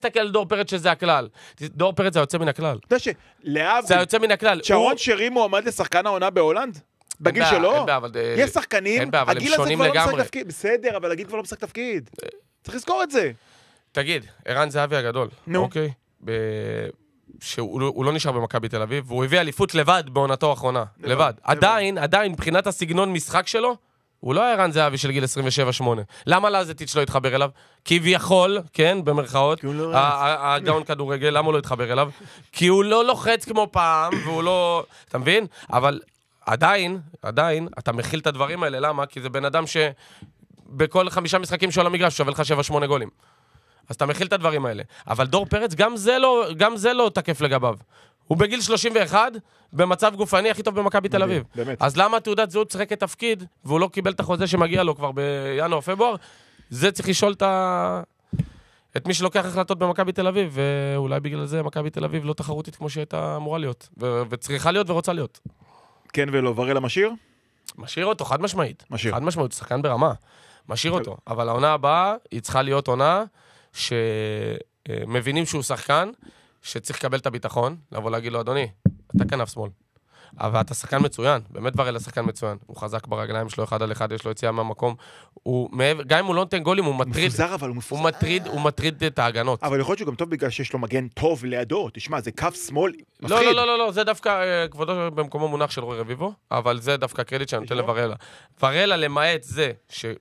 תסתכל על דור פרץ שזה הכלל. דור פרץ זה יוצא מן הכלל. אתה יודע שלהב... זה יוצא מן הכלל. שרון שרי מועמד לשחקן העונה בהולנד? בגיל שלו? יש שחקנים, הגיל הזה כבר לא משחק תפקיד. בסדר, אבל הגיל כבר לא משחק תפקיד. צריך לזכור את זה. תגיד, ערן זהבי הגדול, אוקיי? שהוא לא נשאר במכבי תל אביב, והוא הביא אליפות לבד בעונתו האחרונה. לבד. עדיין, מבחינת הסגנון משחק שלו, הוא לא היה ערן זהבי של גיל 27-8. למה לזטיץ' לא התחבר אליו? כביכול, כן, במרכאות, הגאון כדורגל, למה הוא לא התחבר אליו? כי הוא לא לוחץ כמו פעם, והוא לא... אתה מבין? אבל עדיין, אתה מכיל את הדברים האלה, למה? כי זה בן אדם שבכל 5 משחקים שעל המגרש שווה לך 7-8 גולים. אז אתה מכיל את הדברים האלה. אבל דור פרץ, גם זה לא תקף לגביו. הוא בגיל 31, במצב גופני הכי טוב במכבי תל אביב. אז למה תעודת זהות שחקת תפקיד, והוא לא קיבל את החוזה שמגיע לו כבר בינואר, פברואר? זה צריך לשאול את מי שלוקח החלטות במכבי תל אביב, ואולי בגלל זה מכבי תל אביב לא תחרותית כמו שהייתה אמורה להיות, וצריכה להיות ורוצה להיות. כן ולא, ורלה משאיר? משאיר אותו, חד משמעית. חד משמעית, שחקן ברמה. משאיר אותו. אבל העונה הבאה, היא צריכה להיות עונה שמבינים שהוא שחקן, שצריך לקבל את הביטחון, לבוא להגיד לו, אדוני, אתה כנף שמאל. אבל אתה שחקן מצוין, באמת ורלה שחקן מצוין. הוא חזק ברגליים שלו 1 על 1, יש לו יציאה מהמקום. גם אם הוא לא נותן גולים, הוא מטריד. מפוזר, אבל הוא מפוזר. הוא מטריד את ההגנות. אבל יכול להיות שהוא גם טוב בגלל שיש לו מגן טוב לידו. תשמע, זה קו שמאל מפחיד. לא, זה דווקא כבודו במקומו מונח של רוי רביבו, אבל זה דווקא קרדיט שאני נותן לוורלה. ורלה, למעט זה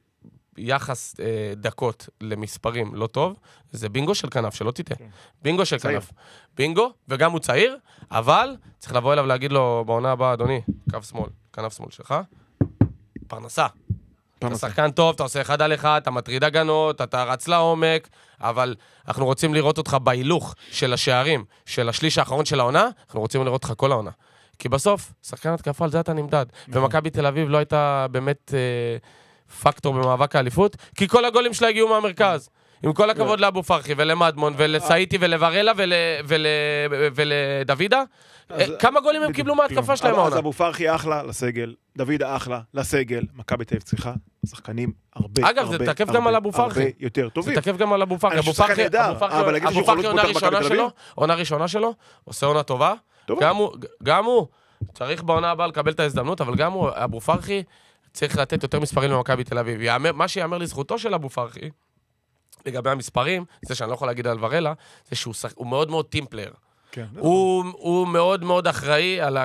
יחס דקות למספרים לא טוב, זה בינגו של כנף, שלא תיתה. בינגו של כנף. בינגו, וגם הוא צעיר, אבל צריך לבוא אליו להגיד לו בעונה הבאה, אדוני, קו שמאל, כנף שמאל שלך, פרנסה. אתה שחקן טוב, אתה עושה 1 על 1, אתה מטריד הגנות, אתה רץ לעומק, אבל אנחנו רוצים לראות אותך בהילוך של השערים, של השליש האחרון של העונה, אנחנו רוצים לראות אותך כל העונה. כי בסוף, שחקן התקפה על זה אתה נמדד. ומכבי תל אביב לא הייתה באמת פקטור במאבק האליפות, כי כל הגולים שלה הגיעו מהמרכז. עם כל הכבוד לאבו פרחי ולמדמון ולסאיטי ולוורלה ולדוידה, כמה גולים הם קיבלו מההתקפה שלהם העונה? אז אבו פרחי אחלה לסגל, דוידה אחלה לסגל, מכבי תל אביב צריכה שחקנים הרבה, אגב, זה תקף גם על אבו פרחי. הרבה יותר טובים. זה תקף גם על אבו פרחי. אבו פרחי עונה ראשונה שלו, עושה עונה טובה. גם הוא צריך בעונה הבאה לקבל את ההזדמנות, אבל גם הוא, אבו פרחי, צריך לתת יותר מספרים למכבי תל אביב. מה שיאמר לזכותו של אבו פרחי, לגבי המספרים, זה שאני לא יכול להגיד על ורלה, זה שהוא מאוד מאוד טימפלר. הוא מאוד מאוד אחראי על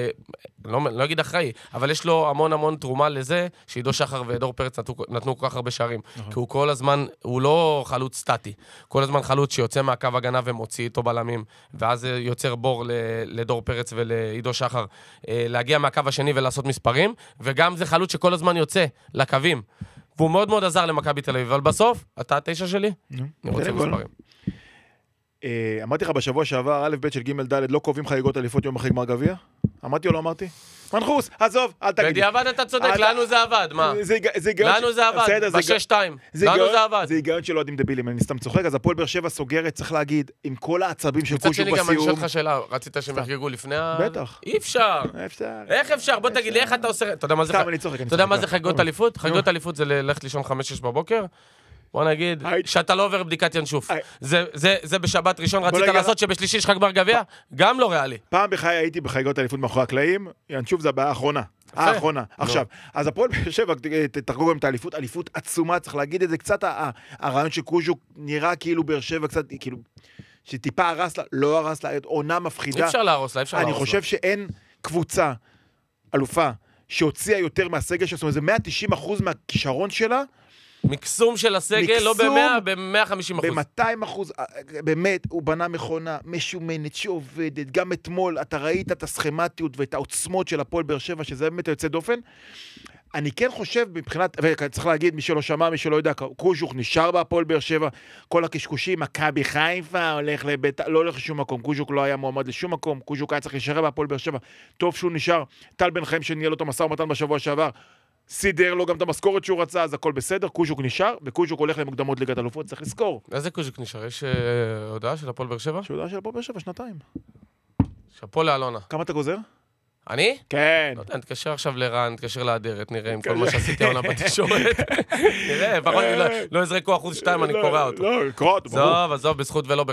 לא אגיד אחראי, אבל יש לו המון תרומה לזה, שעידו שחר ודור פרץ נתנו כל כך הרבה שערים. כי הוא כל הזמן, הוא לא חלוץ סטטי. כל הזמן חלוץ שיוצא מהקו הגנה ומוציא איתו בלמים, ואז יוצר בור לדור פרץ ולעידו שחר להגיע מהקו השני ולעשות מספרים, וגם זה חלוץ שכל הזמן יוצא לקווים. והוא מאוד מאוד עזר למכבי תל אביב, אבל בסוף, אתה 9 שלי, אני רוצה מספרים. אמרתי לך בשבוע שעבר, א' ב' של ג' ד' לא קובעים חגיגות אליפות יום אחרי גמר גביע? אמרתי או לא אמרתי? מנחוס, עזוב, אל תגיד. בדיעבד אתה צודק, לנו זה עבד, מה? לנו זה עבד, ב-6-2. לנו זה עבד. זה היגיון שלא יודעים דבילים, אני סתם צוחק, אז הפועל באר שבע סוגרת, צריך להגיד, עם כל העצבים של קוז'וק בסיום. מצד שני גם אני שואל לך שאלה, רצית שהם יחגגו לפני בטח. אי אפשר. איך אפשר? בוא תגיד לי, איך אתה עושה... אתה יודע מה זה חגיגות אליפות? חגיגות אליפות זה ללכת לישון 5-6 בבוקר. בוא נגיד, שאתה לא עובר בדיקת ינשוף. זה בשבת ראשון רצית לעשות שבשלישי יש לך גמר גביע? גם לא ריאלי. פעם בחיי הייתי בחגיגות אליפות מאחורי הקלעים, ינשוף זה הבעיה האחרונה. עכשיו, אז הפועל באר שבע תחגוג גם את האליפות, אליפות עצומה, צריך להגיד את זה קצת, הרעיון שקוז'וק נראה כאילו באר שבע קצת, כאילו, שטיפה הרס לה, לא הרס לה, עונה מפחידה. אי אפשר להרוס לה. אני חושב שאין קבוצה, אלופה, שהוציאה יותר מהסגל, זאת אומרת, זה 190% מהכישרון שלה, מקסום של הסגל, לא ב-100, ב-150%. ב-200%, באמת, הוא בנה מכונה משומנת שעובדת. גם אתמול, אתה ראית את הסכמטיות ואת העוצמות של הפועל באר שבע, שזה באמת יוצא דופן. אני כן חושב, מבחינת, וצריך להגיד, מי שלא שמע, מי שלא יודע, קוז'וק נשאר בהפועל באר שבע, כל הקשקושים, מכבי חיפה, הולך לבית, לא הולך לשום מקום, קוז'וק לא היה מועמד לשום מקום, קוז'וק היה צריך להישאר בהפועל באר שבע, טוב שהוא נשאר, טל בן חיים שניהל אותו משא ומתן בשבוע שעבר, סידר לו גם את המשכורת שהוא רצה, אז הכל בסדר, קוז'וק נשאר, וקוז'וק הולך למוקדמות ליגת אלופות, צריך לזכור. איזה קוז'וק נשאר? יש הודעה של הפועל באר שבע? יש הודעה של הפועל באר שבע, 2 שאפו לאלונה. כמה אתה גוזר? אני? כן. לא יודע, נתקשר עכשיו לרן, נתקשר לאדרת, נראה עם כל מה שעשיתי העונה בתקשורת. נראה, לפחות לא יזרקו 1-2, אני קורא אותו. לא, קורא אותו. עזוב, בזכות ולא